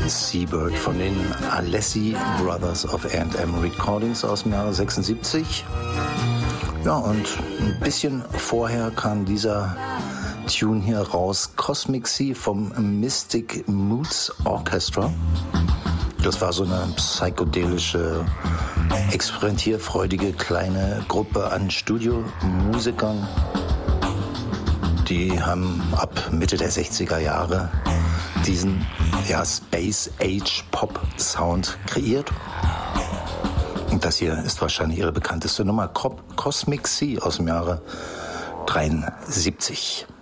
Seabird von den Alessi Brothers of A&M Recordings aus dem Jahre 76. Ja, und ein bisschen vorher kam dieser Tune hier raus, Cosmic Sea vom Mystic Moods Orchestra. Das war so eine psychedelische, experimentierfreudige kleine Gruppe an Studiomusikern. Die haben ab Mitte der 60er Jahre diesen Space Age Pop Sound kreiert. Und das hier ist wahrscheinlich ihre bekannteste Nummer, Cosmic Sea aus dem Jahre 73.